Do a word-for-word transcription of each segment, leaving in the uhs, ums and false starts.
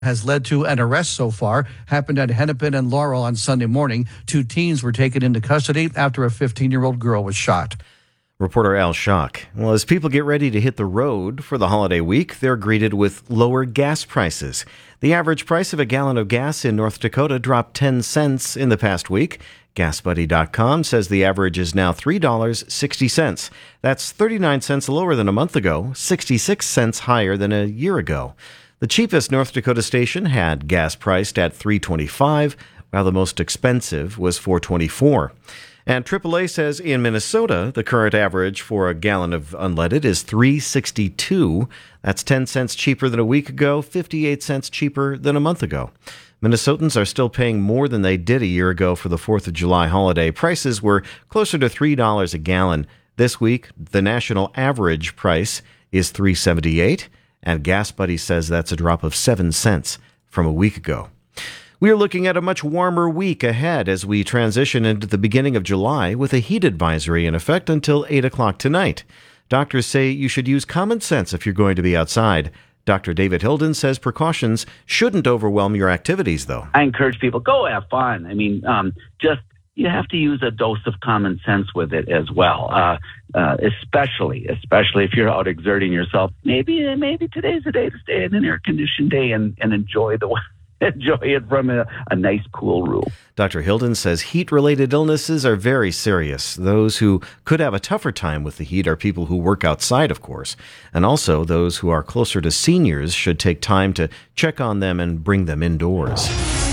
has led to an arrest so far. Happened at Hennepin and Laurel on Sunday morning. Two teens were taken into custody after a fifteen-year-old girl was shot. Reporter Al Schock. Well, as people get ready to hit the road for the holiday week, they're greeted with lower gas prices. The average price of a gallon of gas in North Dakota dropped ten cents in the past week. gas buddy dot com says the average is now three dollars and sixty cents. That's thirty-nine cents lower than a month ago, sixty-six cents higher than a year ago. The cheapest North Dakota station had gas priced at three dollars and twenty-five cents, while the most expensive was four dollars and twenty-four cents. And triple A says in Minnesota, the current average for a gallon of unleaded is three dollars and sixty-two cents. That's ten cents cheaper than a week ago, fifty-eight cents cheaper than a month ago. Minnesotans are still paying more than they did a year ago for the fourth of July holiday. Prices were closer to three dollars a gallon. This week, the national average price is three dollars and seventy-eight cents, and Gas Buddy says that's a drop of seven cents from a week ago. We are looking at a much warmer week ahead as we transition into the beginning of July with a heat advisory in effect until eight o'clock tonight. Doctors say you should use common sense if you're going to be outside. Doctor David Hilden says precautions shouldn't overwhelm your activities, though. I encourage people, go have fun. I mean, um, just you have to use a dose of common sense with it as well, uh, uh, especially especially if you're out exerting yourself. Maybe maybe today's the day to stay in an air-conditioned day and, and enjoy the weather. Enjoy it from a, a nice, cool room. Doctor Hilden says heat-related illnesses are very serious. Those who could have a tougher time with the heat are people who work outside, of course. And also those who are closer to seniors should take time to check on them and bring them indoors.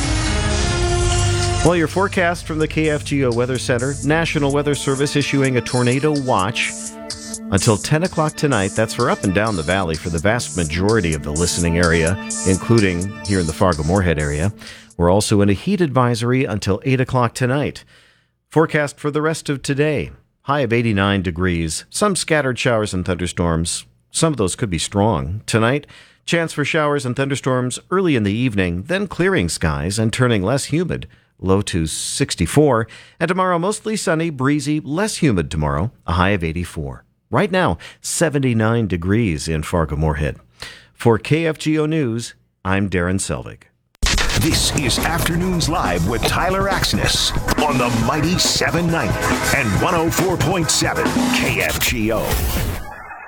Well, your forecast from the K F G O Weather Center, National Weather Service issuing a tornado watch until ten o'clock tonight. That's for up and down the valley for the vast majority of the listening area, including here in the Fargo-Moorhead area. We're also in a heat advisory until eight o'clock tonight. Forecast for the rest of today, high of eighty-nine degrees, some scattered showers and thunderstorms. Some of those could be strong. Tonight, chance for showers and thunderstorms early in the evening, then clearing skies and turning less humid, low to sixty-four. And tomorrow, mostly sunny, breezy, less humid tomorrow, a high of eighty-four. Right now, seventy-nine degrees in Fargo-Moorhead. For K F G O News, I'm Darren Selvig. This is Afternoons Live with Tyler Axness on the Mighty seven ninety and one oh four point seven K F G O.